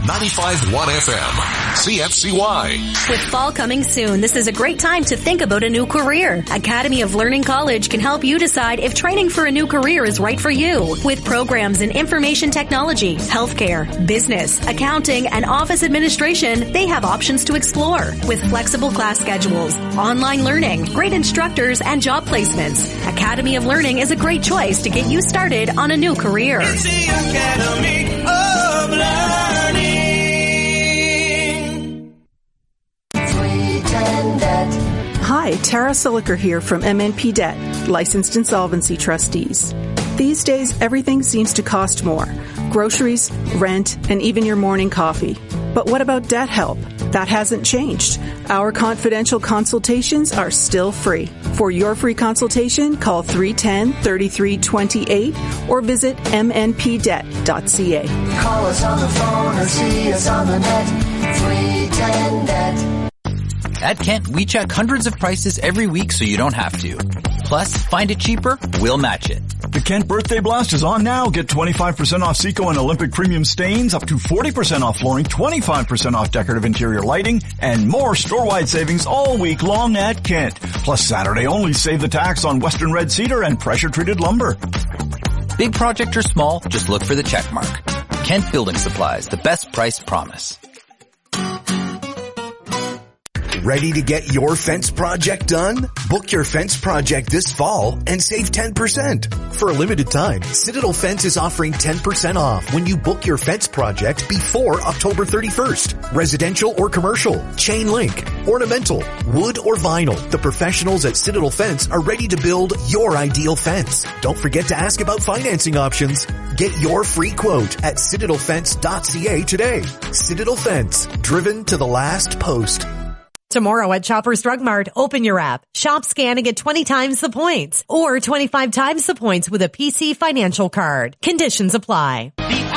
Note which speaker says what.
Speaker 1: 95.1 FM, CFCY.
Speaker 2: With fall coming soon, this is a great time to think about a new career. Academy of Learning College can help you decide if training for a new career is right for you. With programs in information technology, healthcare, business, accounting, and office administration, they have options to explore. With flexible class schedules, online learning, great instructors, and job placements, Academy of Learning is a great choice to get you started on a new career.
Speaker 3: It's the Academy of Learning.
Speaker 4: Hi, Tara Siliker here from MNP Debt, Licensed Insolvency Trustees. These days, everything seems to cost more. Groceries, rent, and even your morning coffee. But what about debt help? That hasn't changed. Our confidential consultations are still free. For your free consultation, call 310-3328 or visit mnpdebt.ca.
Speaker 5: Call us on the phone or see us on the net. 310-DEBT.
Speaker 6: At Kent, we check hundreds of prices every week so you don't have to. Plus, find it cheaper, we'll match it.
Speaker 7: The Kent Birthday Blast is on now. Get 25% off Seco and Olympic Premium stains, up to 40% off flooring, 25% off decorative interior lighting, and more store-wide savings all week long at Kent. Plus, Saturday only, save the tax on Western Red Cedar and pressure-treated lumber.
Speaker 6: Big project or small, just look for the check mark. Kent Building Supplies, the best price promise.
Speaker 8: Ready to get your fence project done? Book your fence project this fall and save 10%. For a limited time, Citadel Fence is offering 10% off when you book your fence project before October 31st. Residential or commercial, chain link, ornamental, wood or vinyl. The professionals at Citadel Fence are ready to build your ideal fence. Don't forget to ask about financing options. Get your free quote at citadelfence.ca today. Citadel Fence, driven to the last post.
Speaker 9: Tomorrow at Shoppers Drug Mart, open your app, shop, scan, and get 20 times the points or 25 times the points with a PC financial card. Conditions apply.